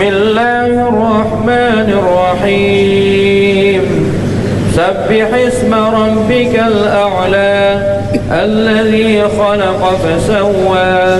بسم الله الرحمن الرحيم سبح اسم ربك الأعلى الذي خلق فسوى